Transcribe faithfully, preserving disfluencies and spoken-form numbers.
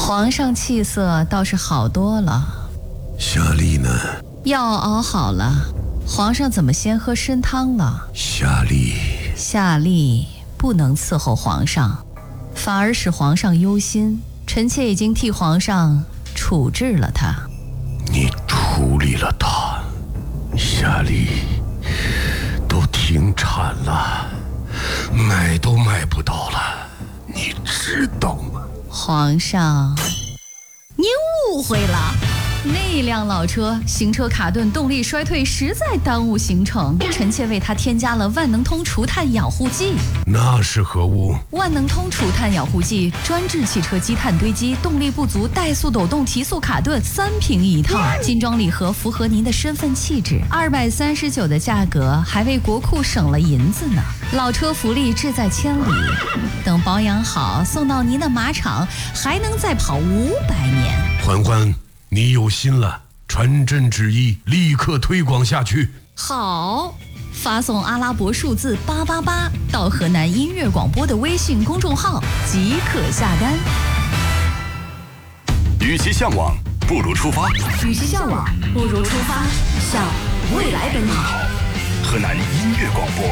皇上气色倒是好多了。 夏丽呢？ 药熬好了，皇上怎么先喝参汤了？ 夏丽， 夏丽不能伺候皇上，反而使皇上忧心。臣妾已经替皇上处置了他。 你处理了他？夏丽都停产了，买都买不到了，你知道吗？ 皇上，您误会了。那辆老车行车卡顿，动力衰退，实在耽误行程。臣妾为他添加了万能通除碳养护剂。 那是何物？ 万能通除碳养护剂专治汽车积碳堆积、动力不足、怠速抖动、提速卡顿，三瓶一套，精装礼盒，符合您的身份气质。二百三十九的价格，还为国库省了银子呢。老车福利志在千里，等保养好，送到您的马场，还能再跑五百年。 欢欢，你有心了，传朕旨意，立刻推广下去。 好，发送阿拉伯数字八八八到河南音乐广播的微信公众号即可下单。 与其向往，不如出发。 与其向往，不如出发，向未来奔跑。 河南音乐广播。